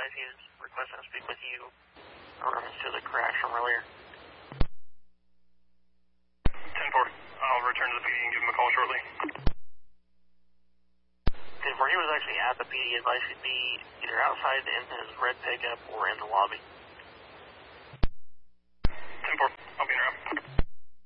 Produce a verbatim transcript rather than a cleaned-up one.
advise he is requesting to speak with you in reference to the crash from earlier. ten four, I'll return to the P D and give him a call shortly. ten four, he was actually at the P D. Advice he'd be either outside in his red pickup or in the lobby. ten four, I'll be in around.